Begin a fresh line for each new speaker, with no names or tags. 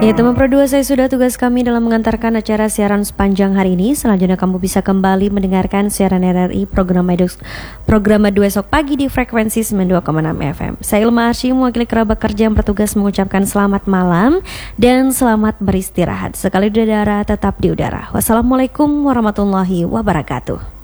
Ya teman Pro 2, saya sudah tugas kami dalam mengantarkan acara siaran sepanjang hari ini. Selanjutnya kamu bisa kembali mendengarkan siaran RRI program 2 esok pagi di frekuensi 92,6 FM. Saya Ilma Arsy, mewakili kerabat kerja yang bertugas mengucapkan selamat malam dan selamat beristirahat. Sekali di udara, tetap di udara. Wassalamualaikum warahmatullahi wabarakatuh.